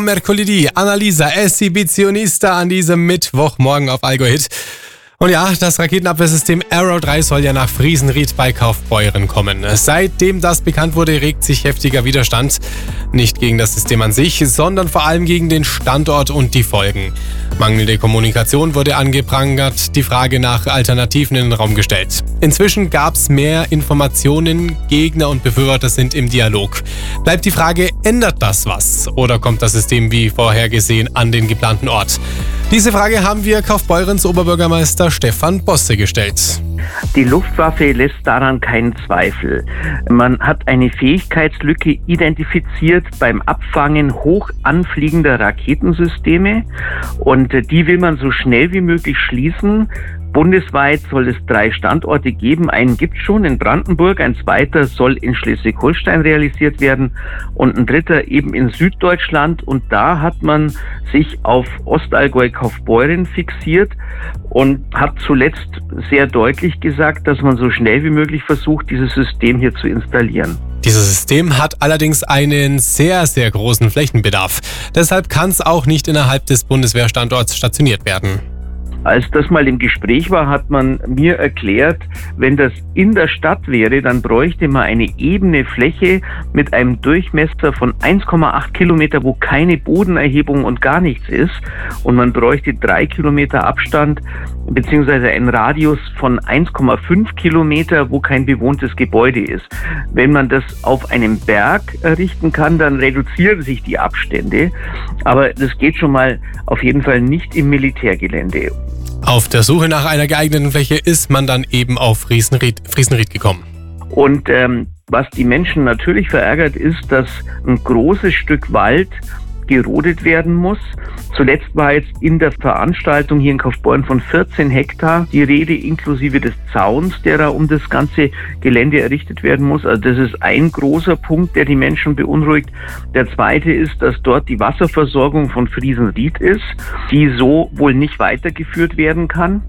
Mercoledì, Annalisa Esibizionista an diesem Mittwochmorgen auf Allgäu Hit. Und ja, das Raketenabwehrsystem Arrow 3 soll ja nach Friesenried bei Kaufbeuren kommen. Seitdem das bekannt wurde, regt sich heftiger Widerstand. Nicht gegen das System an sich, sondern vor allem gegen den Standort und die Folgen. Mangelnde Kommunikation wurde angeprangert, die Frage nach Alternativen in den Raum gestellt. Inzwischen gab es mehr Informationen, Gegner und Befürworter sind im Dialog. Bleibt die Frage, ändert das was? Oder kommt das System wie vorhergesehen an den geplanten Ort? Diese Frage haben wir Kaufbeurens Oberbürgermeister Stefan Bosse gestellt. Die Luftwaffe lässt daran keinen Zweifel. Man hat eine Fähigkeitslücke identifiziert beim Abfangen hoch anfliegender Raketensysteme und die will man so schnell wie möglich schließen. Bundesweit soll es 3 Standorte geben. Einen gibt es schon in Brandenburg, ein zweiter soll in Schleswig-Holstein realisiert werden und ein dritter eben in Süddeutschland. Und da hat man sich auf Ostallgäu-Kaufbeuren fixiert und hat zuletzt sehr deutlich gesagt, dass man so schnell wie möglich versucht, dieses System hier zu installieren. Dieses System hat allerdings einen sehr, sehr großen Flächenbedarf. Deshalb kann es auch nicht innerhalb des Bundeswehrstandorts stationiert werden. Als das mal im Gespräch war, hat man mir erklärt, wenn das in der Stadt wäre, dann bräuchte man eine ebene Fläche mit einem Durchmesser von 1,8 Kilometer, wo keine Bodenerhebung und gar nichts ist. Und man bräuchte 3 Kilometer Abstand beziehungsweise einen Radius von 1,5 Kilometer, wo kein bewohntes Gebäude ist. Wenn man das auf einem Berg errichten kann, dann reduzieren sich die Abstände. Aber das geht schon mal auf jeden Fall nicht im Militärgelände. Auf der Suche nach einer geeigneten Fläche ist man dann eben auf Friesenried gekommen. Und was die Menschen natürlich verärgert, ist, dass ein großes Stück Wald gerodet werden muss. Zuletzt war jetzt in der Veranstaltung hier in Kaufbeuren von 14 Hektar die Rede inklusive des Zauns, der da um das ganze Gelände errichtet werden muss. Also das ist ein großer Punkt, der die Menschen beunruhigt. Der zweite ist, dass dort die Wasserversorgung von Friesenried ist, die so wohl nicht weitergeführt werden kann.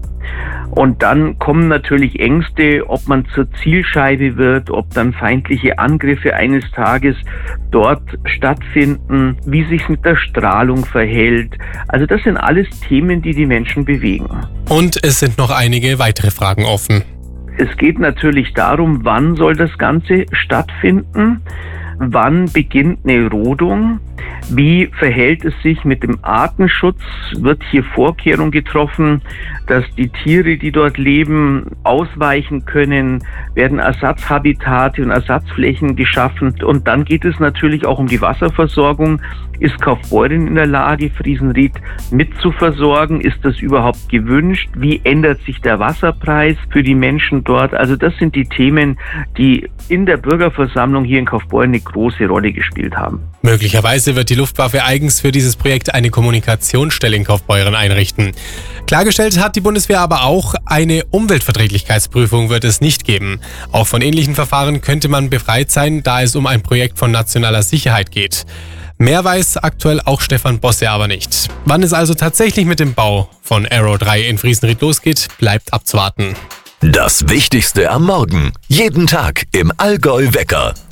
Und dann kommen natürlich Ängste, ob man zur Zielscheibe wird, ob dann feindliche Angriffe eines Tages dort stattfinden, wie sich mit der Strahlung verhält. Also das sind alles Themen, die die Menschen bewegen. Und es sind noch einige weitere Fragen offen. Es geht natürlich darum, wann soll das Ganze stattfinden? Wann beginnt eine Rodung? Wie verhält es sich mit dem Artenschutz? Wird hier Vorkehrung getroffen, dass die Tiere, die dort leben, ausweichen können? Werden Ersatzhabitate und Ersatzflächen geschaffen? Und dann geht es natürlich auch um die Wasserversorgung. Ist Kaufbeuren in der Lage, Friesenried mitzuversorgen? Ist das überhaupt gewünscht? Wie ändert sich der Wasserpreis für die Menschen dort? Also das sind die Themen, die in der Bürgerversammlung hier in Kaufbeuren eine große Rolle gespielt haben. Möglicherweise wird die Luftwaffe eigens für dieses Projekt eine Kommunikationsstelle in Kaufbeuren einrichten. Klargestellt hat die Bundeswehr aber auch, eine Umweltverträglichkeitsprüfung wird es nicht geben. Auch von ähnlichen Verfahren könnte man befreit sein, da es um ein Projekt von nationaler Sicherheit geht. Mehr weiß aktuell auch Stefan Bosse aber nicht. Wann es also tatsächlich mit dem Bau von Arrow 3 in Friesenried losgeht, bleibt abzuwarten. Das Wichtigste am Morgen. Jeden Tag im Allgäu Wecker.